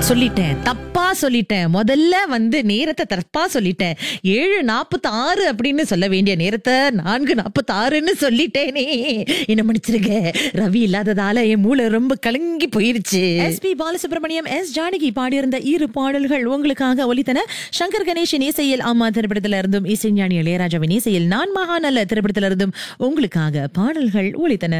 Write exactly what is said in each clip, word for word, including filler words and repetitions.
சொல்லிட்டேன், தப்பா சொல்லிட்டேன். முதல்ல வந்து நேரத்தை தப்பா சொல்லிட்டேன். ஏழு நாற்பத்தி ஆறு அப்படின்னு சொல்ல வேண்டிய நேரத்தை நான்கு நாற்பத்தி ஆறுன்னு சொல்லிட்டேனே. என்ன மன்னிச்சிருங்க, ரவி இல்லாததால என் மூளை ரொம்ப கலங்கி போயிருச்சு. S B Balasubramaniam, S Janaki பாடியிருந்த இரு பாடல்கள் உங்களுக்காக ஒலித்தன. சங்கர் கணேஷின் இசையில் அம்மா திரைப்படத்தில இருந்தும், இசைஞானி இளையராஜாவின் இசையில் நான் மகாநல்ல திரைப்படத்தில இருந்தும் உங்களுக்காக பாடல்கள் ஒலித்தன.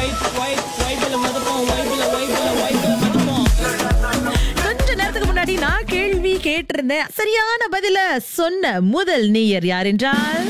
நான் கேள்வி கேட்டிருந்தேன். சரியான பதில சொன்ன முதல் நேயர் யார் என்றால்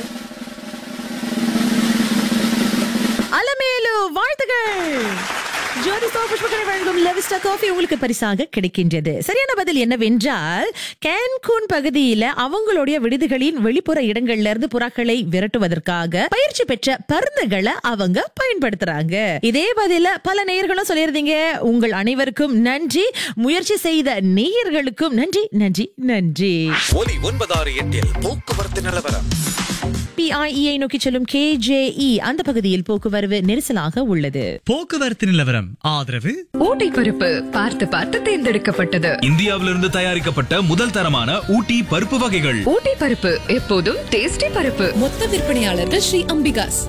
அலமேலு. வாழ்த்துகள். ஜோதிஸ்தா புஷ்பகரை வழங்கும் லெவிஸ்டா காஃபி உங்களுக்கு பரிசாக கிடைக்கின்றது. சரியான பதில் என்னவென்றால், கேன்கூன் பகுதியில அவங்களுடைய விடுதிகளின் வெளிப்புற இடங்கள்ல இருந்து புறாக்களை விரட்டுவதற்காக பயிற்சி பெற்ற பருந்துகளை அவங்க பயன்படுத்துறாங்க. இதே பதில பல நேயர்களும் சொல்லியிருந்தீங்க. உங்கள் அனைவருக்கும் நன்றி. முயற்சி செய்த நேயர்களுக்கும் நன்றி நன்றி நன்றி. ஒலி ஒன்பதாறு எட்டில் போக்குவரத்து நிலவரம். பிஐஇயை நோக்கி செல்லும் கேஜேஇ அந்த பகுதியில் போக்குவரத்து நெரிசலாக உள்ளது. போக்குவரத்து நிலவரம் ஆதரவு ஊட்டி பருப்பு பார்த்து பார்த்து தேர்ந்தெடுக்கப்பட்டது. இந்தியாவிலிருந்து தயாரிக்கப்பட்ட முதல் தரமான ஊட்டி பருப்பு வகைகள். ஊட்டி பருப்பு எப்போதும் டேஸ்டி பருப்பு. மொத்த விற்பனையாளர்கள் ஸ்ரீ அம்பிகாஸ்.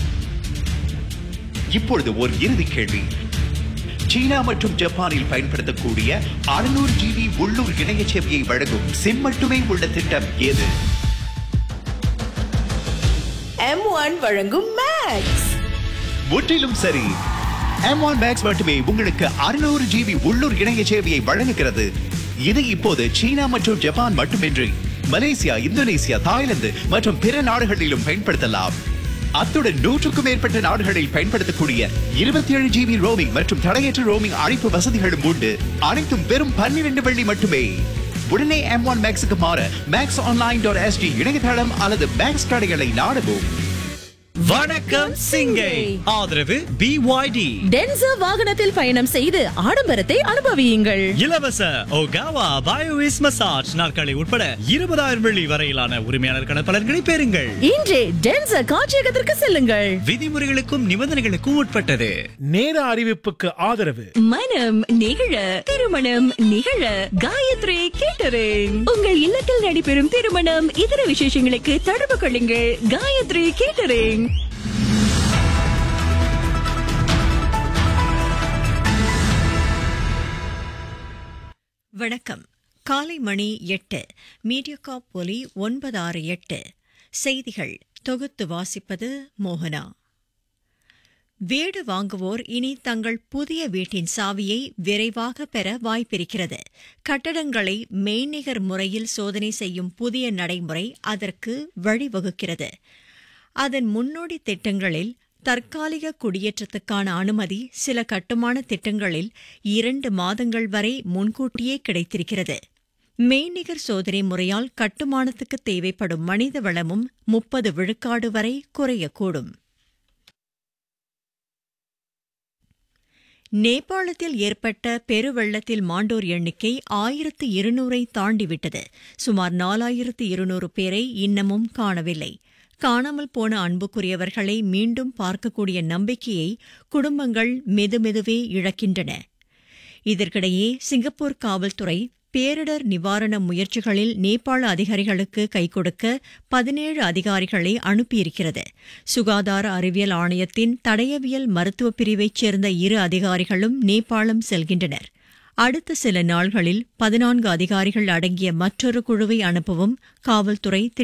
இப்பொழுது ஒரு இறுதி கேள்வி. சீனா மற்றும் ஜப்பானில் பயன்படுத்தக்கூடிய அறுநூறு ஜிபி உள்ளூர் இணைய சேவையை வழங்கும் சிம் மட்டுமே உள்ள திட்டம் எது? எம் ஒன் வழங்கும் மேக்ஸ். முற்றிலும் சரி. எம் ஒன் மேக்ஸ் மட்டுமே உங்களுக்கு அறுநூறு ஜிபி உள்ளூர் இணைய சேவையை வழங்குகிறது. இது இப்போது சீனா மற்றும் ஜப்பான் மட்டுமின்றி மலேசியா, இந்தோனேசியா, தாய்லாந்து மற்றும் பிற நாடுகளிலும் பயன்படுத்தலாம். அத்துடன் நூற்றுக்கும் மேற்பட்ட நாடுகளில் பயன்படுத்தக்கூடிய இருபத்தி ஏழு ஜிபி ரோமிங் மற்றும் தடையற்ற ரோமிங் அழைப்பு வசதிகளும் உண்டு. அனைத்தும் வெறும் பன்னிரண்டு வெள்ளி மட்டுமே. உடனே எம் ஒன் மேக்ஸுக்கு மாற மேக்ஸ் ஆன்லைன் டாட் எஸ்டி இணையதளம் அல்லது மேக்ஸ் கடைகளை நாடவும். வணக்கம் சிங்கை ஆதரவு பிஒய்டி. டென்சா வாகனத்தில் பயணம் செய்து ஆடம்பரத்தை அனுபவியுங்கள். இலவச ஒகாவா பயோவிஸ் மசாஜ் நாற்காலி உட்பட இருபதாயிரம் வெள்ளி வரையிலான உரிமையாளர் பலன்களை பெறுங்கள். இன்றே டென்சா காட்சியகத்திற்கு செல்லுங்கள். விதிமுறைகளுக்கும் நிபந்தனைகளுக்கும் உட்பட்டது. நேர அறிவிப்புக்கு ஆதரவு மனம் நிகழ திருமணம் நிகழ காயத்ரி கேட்டரிங். உங்கள் இல்லத்தில் நடைபெறும் திருமணம் இதர விசேஷங்களுக்கு தொடர்பு கொள்ளுங்கள். காயத்ரி கேட்டரிங். வணக்கம். காலை மணி எட்டு. மீடியாகாப் ஒலி ஒன்பது ஆறு எட்டு. செய்திகள் தொகுத்து வாசிப்பது மோகனா. வீடு வாங்குவோர் இனி தங்கள் புதிய வீட்டின் சாவியை விரைவாக பெற வாய்ப்பிருக்கிறது. கட்டடங்களை மெய்நிகர் முறையில் சோதனை செய்யும் புதிய நடைமுறை அதற்கு வழிவகுக்கிறது. அதன் முன்னோடி திட்டங்களில் தற்காலிக குடியேற்றத்துக்கான அனுமதி சில கட்டுமான திட்டங்களில் இரண்டு மாதங்கள் வரை முன்கூட்டியே கிடைத்திருக்கிறது. மெய்நிகர் சோதனை முறையால் கட்டுமானத்துக்கு தேவைப்படும் மனித வளமும் முப்பது விழுக்காடு வரை குறையக்கூடும். நேபாளத்தில் ஏற்பட்ட பெருவெள்ளத்தில் மாண்டோர் எண்ணிக்கை ஆயிரத்து இருநூறை தாண்டிவிட்டது. சுமார் நாலாயிரத்து இருநூறு பேரை இன்னமும் காணவில்லை. காணாமல் போன அன்புக்குரியவர்களை மீண்டும் பார்க்கக்கூடிய நம்பிக்கையை குடும்பங்கள் மெதுமெதுவே இழக்கின்றன. இதற்கிடையே சிங்கப்பூர் காவல்துறை பேரிடர் நிவாரண முயற்சிகளில் நேபாள அதிகாரிகளுக்கு கைகொடுக்க பதினேழு அதிகாரிகளை அனுப்பியிருக்கிறது. சுகாதார அறிவியல் ஆணையத்தின் தடயவியல் மருத்துவ பிரிவைச் சேர்ந்த இரு அதிகாரிகளும் நேபாளம் செல்கின்றனர். அடுத்த சில நாள்களில் பதினான்கு அதிகாரிகள் அடங்கிய மற்றொரு குழுவை அனுப்பவும் காவல்துறை